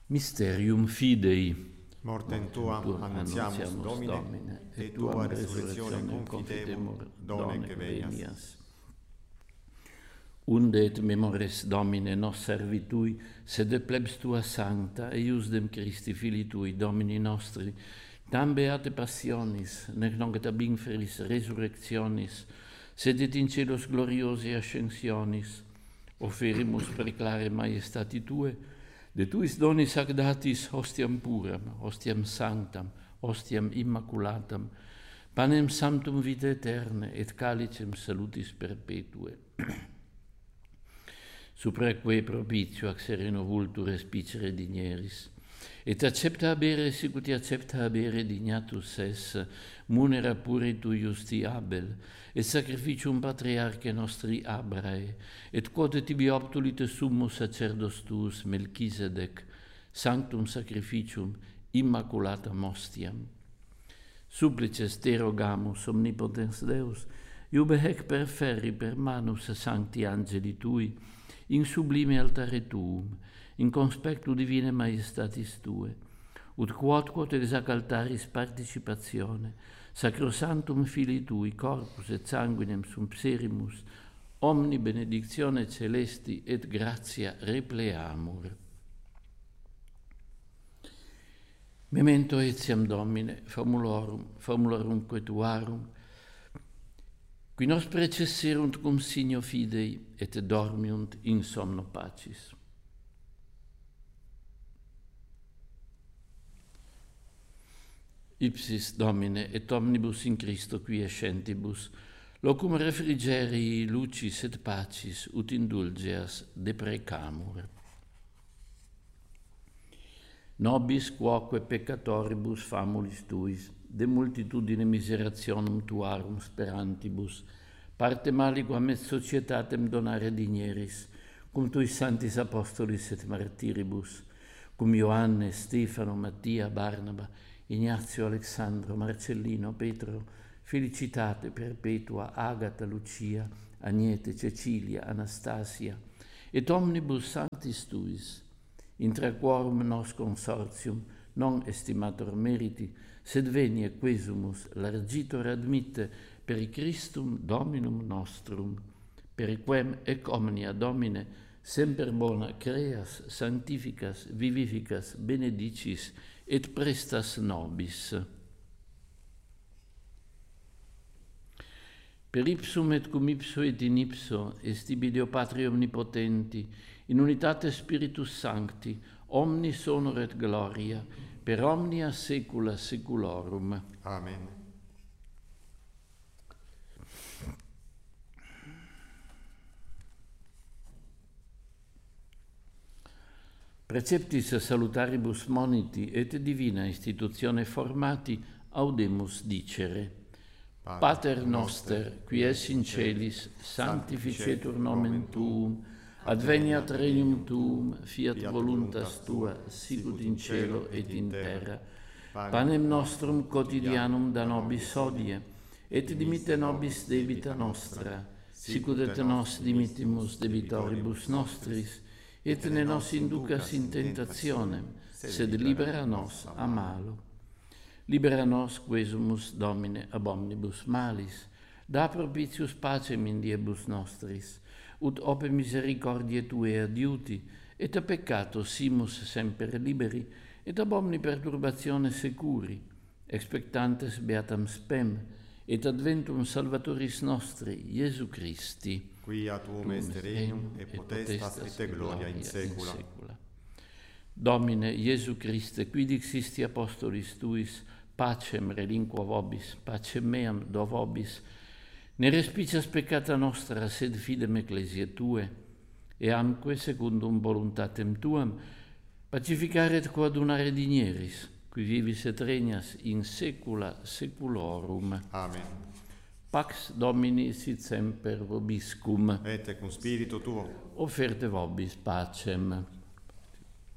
Mysterium Fidei. Mortem Tuam annunciamus, Domine, et Tua resurrectionem confitemur, donec venias. Unde et memores Domine nos servitui, sed de plebs Tua sancta, eius dem Christi Filii Tui, Domini nostri, tam beate passionis, nec nunc et ab inferis resurrectionis, sed et in celos gloriosi ascensionis, oferimus preclare maiestati Tue, de Tuis donis ac datis hostiam puram, hostiam sanctam, hostiam immaculatam, panem sanctum vita eterne, et calicem salutis perpetue. Supraque propitio ac sereno vultur respicere digneris, et accepta habere sicut accepta habere dignatus es, munera pure tu justi Abel, et sacrificium patriarche nostri Abrae, et quod tibi optulit summus sacerdos tuus Melchisedec, sanctum sacrificium immaculatam ostiam. Supplices te rogamus, omnipotens Deus, iube hec perferri per manus sancti angeli tui, in sublime altare tuum, in conspectu divine maiestatis Tue, ut quod exac altaris participatione, sacrosantum Filii Tui, corpus et sanguinem sumpserimus, omni benedictione celesti et gratia repleamur. Memento etiam Domine, famulorumque Tuarum, qui nos precesserunt cum signo fidei, et dormiunt in somno pacis. Ipsis Domine, et omnibus in Christo quiescentibus, locum refrigerii lucis et pacis ut indulgeas deprecamur. Nobis quoque peccatoribus famulis Tuis, de multitudine miserationum Tuarum sperantibus, parte maliquam et societatem donare digneris, cum Tuis sanctis apostolis et martiribus, cum Ioanne, Stefano, Mattia, Barnaba, Ignazio, Alexandro, Marcellino, Petro, Felicitate, Perpetua, Agata, Lucia, Agnete, Cecilia, Anastasia, et omnibus sanctis Tuis, intra quorum nos consortium, non estimator meriti, sed venia quesumus largitor admitte per Christum Dominum nostrum, per quem ec omnia Domine semper bona creas, sanctificas, vivificas, benedicis, et prestas nobis. Per ipsum et cum ipso et in ipso est ibi Deo Patria omnipotenti, in unitate Spiritus Sancti, omnis honor et gloria, per omnia saecula saeculorum. Amen. Preceptis salutaribus moniti et divina institutione formati audemus dicere. Pater noster, qui es in celis, sanctificetur nomen Tuum, adveniat regnum Tuum, fiat voluntas Tua, sicut in cielo et in terra. Panem nostrum quotidianum da nobis hodie, et dimitte nobis debita nostra, sicut et nos dimittimus debitoribus nostris, et ne nos inducas in tentationem, sed libera nos a malo. Libera nos quesumus, Domine, ab omnibus malis, da propitius pacem in diebus nostris, ut ope misericordiae Tuae adiuti, et a peccato simus semper liberi, et ab omni perturbatione securi, expectantes beatam spem, et adventum Salvatoris nostri, Iesu Christi, Quia Tuum est regnum, et potestas et gloria in saecula. Domine, Iesu Christe, quid existi apostolis Tuis, pacem relinquo vobis, pacem meam do vobis, ne respicias peccata nostra, sed fidem ecclesiae Tue, e amque secundum voluntatem Tuam, pacificare et coadunare digneris, qui vivis et regnas in saecula saeculorum. Amen. Pax Domini sit semper vobiscum. Et cum spiritu tuo. Offerte vobis pacem.